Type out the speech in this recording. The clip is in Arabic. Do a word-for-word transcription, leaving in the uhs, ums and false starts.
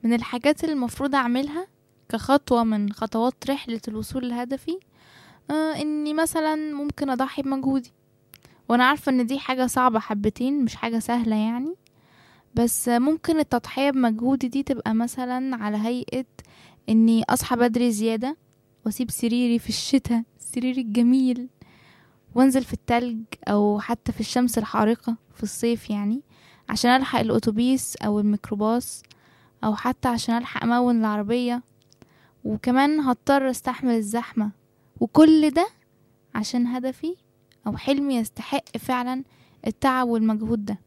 من الحاجات اللي المفروض اعملها كخطوة من خطوات رحلة الوصول لهدفي، آه اني مثلا ممكن اضحي بمجهودي. وانا عارفة ان دي حاجة صعبة حبتين، مش حاجة سهلة يعني، بس ممكن التضحية بمجهودي دي تبقى مثلا على هيئة اني اصحى بدري زيادة، واسيب سريري في الشتاء، السرير الجميل، وانزل في التلج او حتى في الشمس الحارقة في الصيف يعني، عشان الحق الاتوبيس او الميكروباص، او حتى عشان الحق امون العربية. وكمان هضطر استحمل الزحمة، وكل ده عشان هدفي او حلمي يستحق فعلا التعب والمجهود ده.